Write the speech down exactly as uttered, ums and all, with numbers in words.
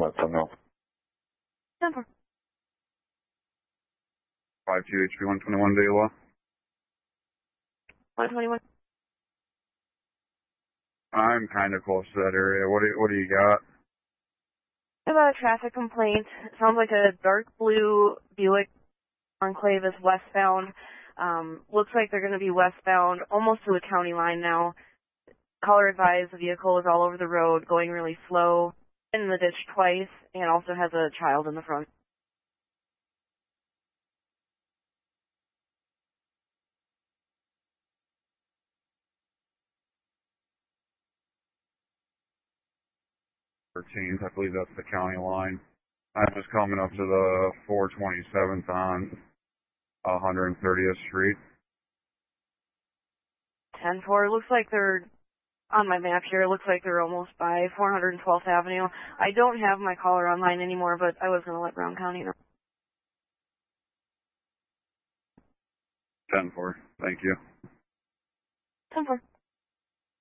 let them know. ten four. five two H P one twenty-one Beulah. one twenty-one. I'm kind of close to that area. What do you, what do you got? About a traffic complaint. It sounds like a dark blue Buick Enclave is westbound. Um, looks like they're going to be westbound almost to the county line now. Caller advised the vehicle is all over the road, going really slow, in the ditch twice, and also has a child in the front. thirteenth, I believe that's the county line. I was coming up to the four twenty-seventh on one hundred thirtieth Street. ten four. Looks like they're, on my map here, it looks like they're almost by four hundred twelfth Avenue. I don't have my caller online anymore, but I was going to let Brown County know. ten four. Thank you. ten four.